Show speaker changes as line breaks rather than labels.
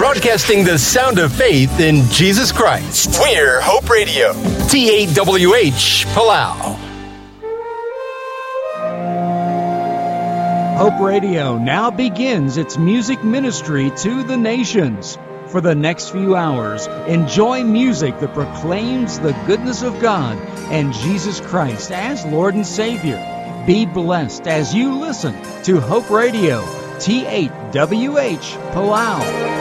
broadcasting the sound of faith in Jesus Christ. We're Hope Radio, T8WH, Palau.
Hope Radio now begins its music ministry to the nations. For the next few hours, enjoy music that proclaims the goodness of God and Jesus Christ as Lord and Savior. Be blessed as you listen to Hope Radio, T8WH, Palau.